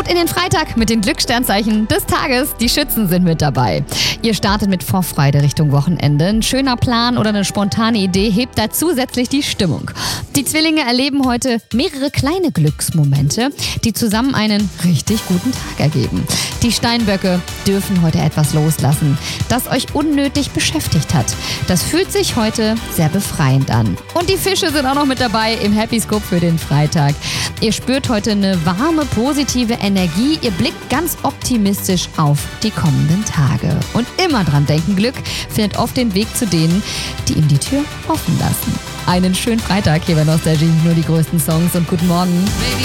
gut in den Freitag mit den Glückssternzeichen des Tages. Die Schützen sind mit dabei. Ihr startet mit Vorfreude Richtung Wochenende. Ein schöner Plan oder eine spontane Idee hebt da zusätzlich die Stimmung. Die Zwillinge erleben heute mehrere kleine Glücksmomente, die zusammen einen richtig guten Tag ergeben. Die Steinböcke dürfen heute etwas loslassen, das euch unnötig beschäftigt hat. Das fühlt sich heute sehr befreiend an. Und die Fische sind auch noch mit dabei im Happy Scope für den Freitag. Ihr spürt heute eine warme, positive Energie. Ihr blickt ganz optimistisch auf die kommenden Tage. Und immer dran denken, Glück findet oft den Weg zu denen, die ihm die Tür offen lassen. Einen schönen Freitag hier bei Nostalgie. Nur die größten Songs und guten Morgen.